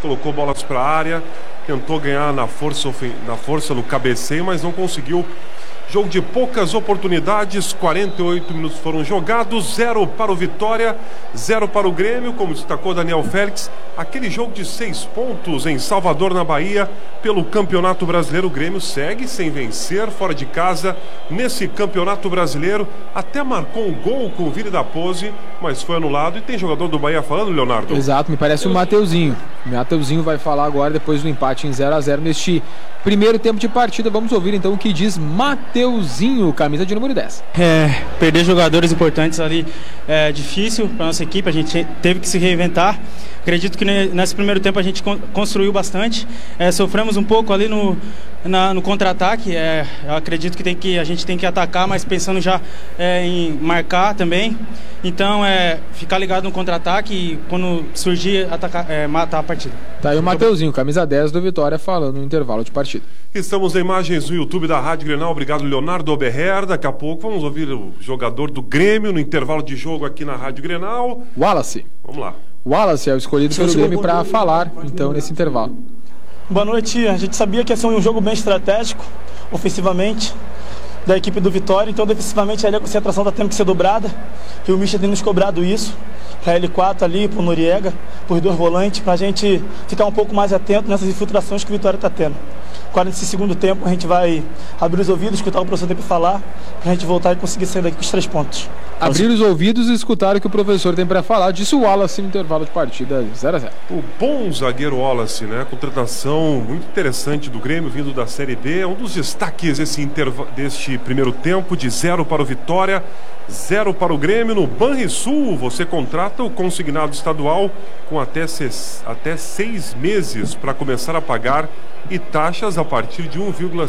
colocou bolas para a área, tentou ganhar na força no cabeceio, mas não conseguiu. Jogo de poucas oportunidades, 48 minutos foram jogados, 0 para o Vitória, 0 para o Grêmio, como destacou Daniel Félix. Aquele jogo de 6 pontos em Salvador, na Bahia, pelo Campeonato Brasileiro. O Grêmio segue sem vencer fora de casa nesse Campeonato Brasileiro. Até marcou um gol com o Vini da Pose, mas foi anulado. E tem jogador do Bahia falando, Leonardo? Exato, me parece o Mateuzinho. O Mateuzinho vai falar agora depois do empate em 0-0 neste primeiro tempo de partida. Vamos ouvir então o que diz Mateuzinho, camisa de número 10. Perder jogadores importantes ali é difícil para nossa equipe, a gente teve que se reinventar. Acredito que nesse primeiro tempo a gente construiu bastante, sofremos um pouco ali no contra-ataque. Eu acredito que a gente tem que atacar, mas pensando já em marcar também. Então, ficar ligado no contra-ataque e quando surgir, atacar, matar a partida. Tá aí o Mateuzinho, camisa 10 do Vitória, falando no intervalo de partida. Estamos em imagens no YouTube da Rádio Grenal. Obrigado, Leonardo Oberher. Daqui a pouco vamos ouvir o jogador do Grêmio no intervalo de jogo aqui na Rádio Grenal. Wallace. Vamos lá. Wallace é o escolhido pelo Grêmio para falar, então, nesse intervalo. Boa noite. A gente sabia que ia ser um jogo bem estratégico, ofensivamente, da equipe do Vitória. Então, defensivamente, ali a concentração está tendo que ser dobrada. E o Michel tem nos cobrado isso. Para L4 ali, para o Noriega, para os dois volantes, para a gente ficar um pouco mais atento nessas infiltrações que o Vitória está tendo. Agora, nesse segundo tempo, a gente vai abrir os ouvidos, escutar o professor tem para falar, para a gente voltar e conseguir sair daqui com os 3 pontos. Abrir os ouvidos e escutar o que o professor tem para falar, disse o Wallace no intervalo de partida 0-0. O bom zagueiro Wallace, né? Contratação muito interessante do Grêmio, vindo da Série B. É um dos destaques deste primeiro tempo, de 0 para o Vitória, 0 para o Grêmio. No Banrisul, você contrata o consignado estadual com até 6 meses para começar a pagar e taxas a partir de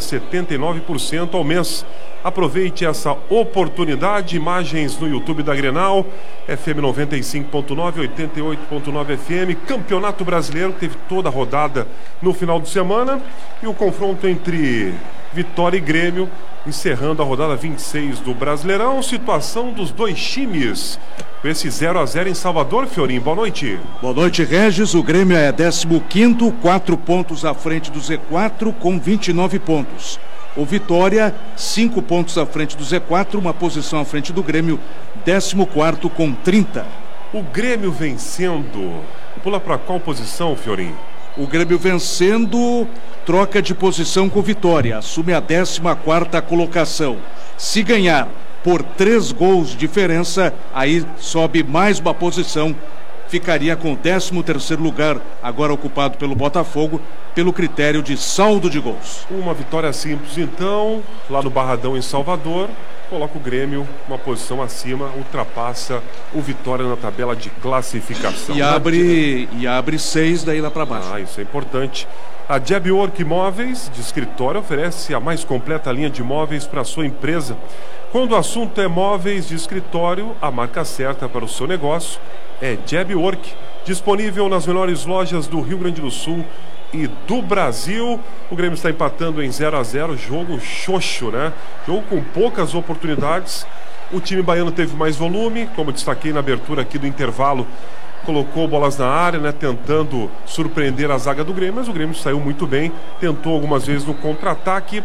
1,79% ao mês. Aproveite essa oportunidade. Imagens no YouTube da Grenal, FM 95.9, 88.9 FM. Campeonato Brasileiro, teve toda a rodada no final de semana. E o confronto entre Vitória e Grêmio, encerrando a rodada 26 do Brasileirão. Situação dos dois times, com esse 0-0 em Salvador. Fiorim, boa noite. Boa noite, Regis. O Grêmio é 15º, 4 pontos à frente do Z4, com 29 pontos. O Vitória, 5 pontos à frente do Z4, uma posição à frente do Grêmio, 14º com 30. O Grêmio vencendo, pula para qual posição, Fiorim? O Grêmio vencendo, troca de posição com o Vitória, assume a 14ª colocação. Se ganhar por 3 gols de diferença, aí sobe mais uma posição, ficaria com o 13º lugar, agora ocupado pelo Botafogo, pelo critério de saldo de gols. Uma vitória simples, então, lá no Barradão, em Salvador, coloca o Grêmio uma posição acima, ultrapassa o Vitória na tabela de classificação. E abre 6 daí lá para baixo. Isso é importante. A Jabwork Móveis de escritório oferece a mais completa linha de móveis para a sua empresa. Quando o assunto é móveis de escritório, a marca certa para o seu negócio é Jabwork, disponível nas melhores lojas do Rio Grande do Sul e do Brasil. O Grêmio está empatando em 0-0, jogo xoxo, né? Jogo com poucas oportunidades. O time baiano teve mais volume, como destaquei na abertura aqui do intervalo, colocou bolas na área, né? Tentando surpreender a zaga do Grêmio, mas o Grêmio saiu muito bem, tentou algumas vezes no contra-ataque.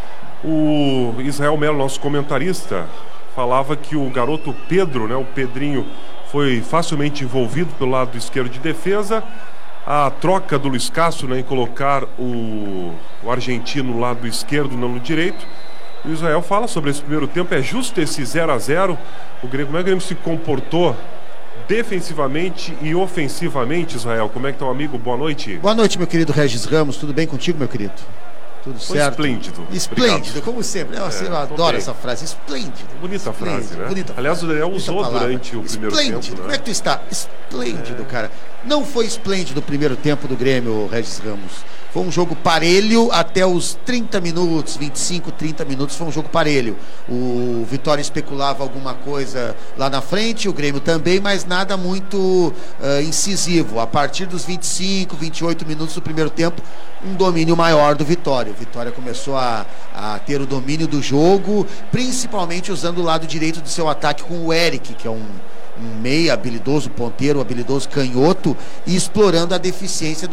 O Israel Melo, nosso comentarista, falava que o garoto Pedro, né? O Pedrinho, foi facilmente envolvido pelo lado esquerdo de defesa. A troca do Luiz Castro, né, em colocar o argentino no lado esquerdo, não no direito. O Israel fala sobre esse primeiro tempo, é justo esse 0-0. Como é que o Grêmio se comportou defensivamente e ofensivamente, Israel? Como é que tá o amigo? Boa noite. Boa noite, meu querido Regis Ramos. Tudo bem contigo, meu querido? Tudo certo? Esplêndido. Esplêndido, obrigado. Como sempre. Eu adoro essa frase, esplêndido. Bonita frase, né? Bonita Aliás, frase. o Daniel usou palavra. Durante o primeiro tempo. Né? Como é que tu está? Esplêndido, cara. Não foi esplêndido o primeiro tempo do Grêmio, Regis Ramos. Foi um jogo parelho até os 30 minutos, 25, 30 minutos, foi um jogo parelho. O Vitória especulava alguma coisa lá na frente, o Grêmio também, mas nada muito incisivo. A partir dos 25, 28 minutos do primeiro tempo, um domínio maior do Vitória. O Vitória começou a ter o domínio do jogo, principalmente usando o lado direito do seu ataque com o Eric, que é um meia habilidoso, ponteiro, habilidoso canhoto, e explorando a deficiência